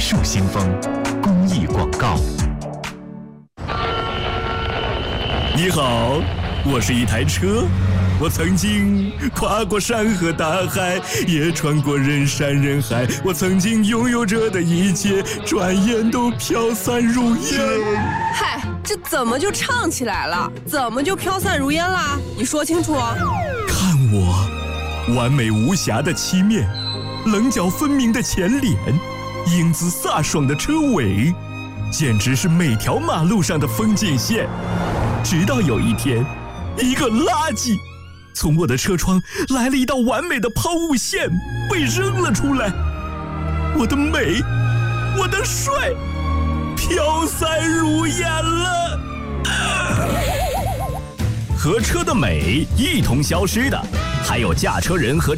树新风公益广告。 你好，我是一台车，我曾经跨过山河大海，也穿过人山人海，我曾经拥有着的一切，转眼都飘散如烟。 嗨，这怎么就唱起来了？怎么就飘散如烟啦？你说清楚哦。 看我，完美无瑕的漆面，棱角分明的前脸，英姿飒爽的车尾，简直是每条马路上的风景线。直到有一天，一个垃圾从我的车窗来了一道完美的抛物线，被扔了出来。我的美，我的帅，飘散如烟了。和车的美一同消失的，还有驾车人和